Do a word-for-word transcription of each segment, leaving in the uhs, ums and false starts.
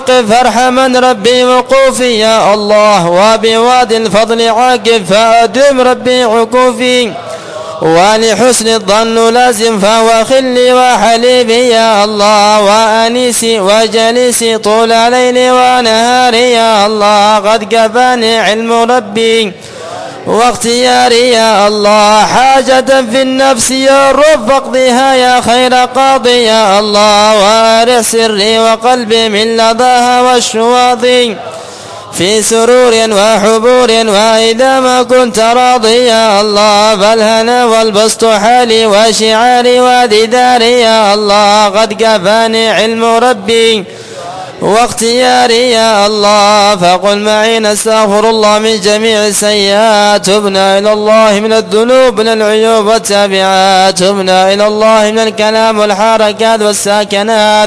فارحمن ربي وقوفي يا الله، وبوادي الفضل عاقب فأدم ربي عكوفي، ولحسن الظن لازم فهو خلي وحليبي يا الله، وأنيسي وجليسي طول ليلي ونهاري يا الله، قد كفاني علم ربي واختياري يا الله، حاجة في النفس يا رب فاقضيها يا خير قاضي يا الله، وارح سري وقلبي من لظاها والشواظي في سرور وحبور، وإذا ما كنت راضي يا الله، فالهنا والبسط حالي وشعاري ودداري يا الله، قد كفاني علم ربي واختياري يا الله، فقل معي نستغفر الله من جميع السيئات، تبنا إلى الله من الذنوب من العيوب والتابعات، تبنا إلى الله من الكلام والحركات والساكنات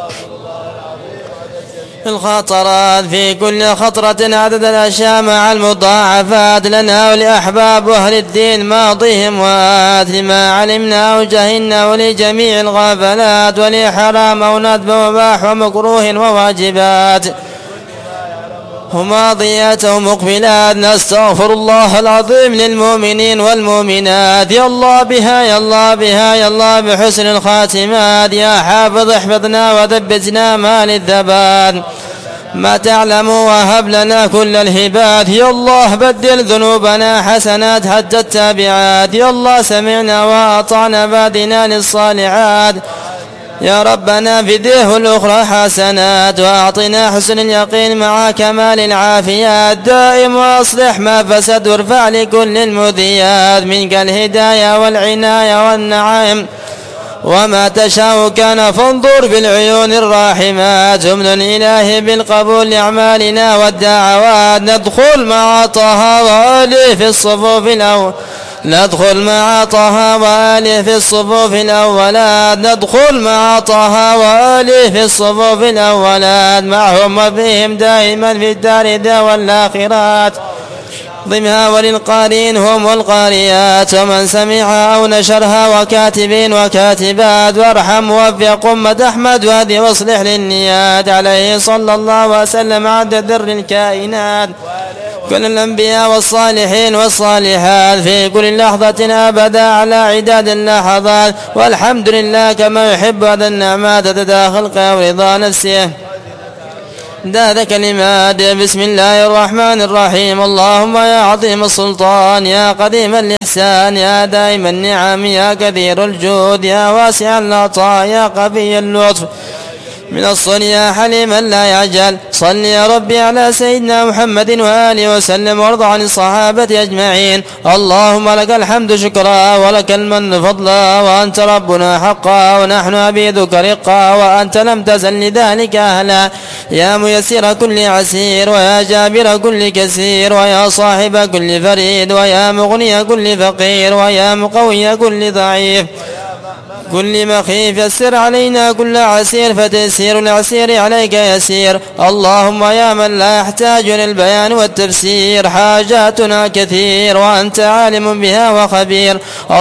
الخطرات، في كل خطرة عدد الأشياء مع المضاعفات، لنا ولأحباب أهل الدين ماضيهم وآت، لما علمنا أو جهلنا ولجميع الغافلات، ولحرام أو ندب ومباح ومكروه وواجبات وماضيات ومقبلات، نستغفر الله العظيم للمؤمنين والمؤمنات، يا الله بها يا الله بها يا الله بحسن الخاتمات، يا حافظ احفظنا وثبتنا ما للثبات ما تعلم، وهب لنا كل الهبات، يا الله بدل ذنوبنا حسنات حتى التابعات، يا الله سمعنا وأطعنا فادنا للصالحات، يا ربنا في ذه الأخرى حسنات، وأعطنا حسن اليقين مع كمال العافيات، دائم وأصلح ما فسد، وارفع لكل المذيات منك الهداية والعناية والنعيم، وما تشاء كان فانظر بالعيون الراحمات، امن إلهي بالقبول لأعمالنا والدعوات، ندخل مع طه وآله في الصفوف الأول ندخل مع طه وآله في الصفوف الأولات ندخل مع طه وآله في الصفوف الأولات معهم وفيهم دائما في الدار ذا والآخرات، ضمها وللقارين هم والقاريات، ومن سمعها أو نشرها وكاتبين وكاتبات، وارحم ووفق أمة أحمد وهدي واصلح للنيات، عليه صلى الله وسلم عدد ذر الكائنات كل الأنبياء والصالحين والصالحات في كل لحظة أبدا على عداد اللحظات، والحمد لله كما يحب هذا النعمات تتداخل ورضا نفسه ذات كلمات. بسم الله الرحمن الرحيم. اللهم يا عظيم السلطان يا قديم الإحسان يا دائم النعم يا كثير الجود يا واسع العطاء يا قوي اللطف من الصن يا حليما لا يعجل، صل يا ربي على سيدنا محمد وآله وسلم وارض عن الصحابة أجمعين. اللهم لك الحمد شكرا ولك المن فضلا، وأنت ربنا حقا ونحن عبيدك رقا، وأنت لم تزل لذلك أهلا. يا ميسر كل عسير ويا جابر كل كسير ويا صاحب كل فريد ويا مغني كل فقير ويا مقوي كل ضعيف كل مخيف، يسر علينا كل عسير فتيسير العسير عليك يسير. اللهم يا من لا يحتاج للبيان والتفسير حاجاتنا كثير وأنت عالم بها وخبير.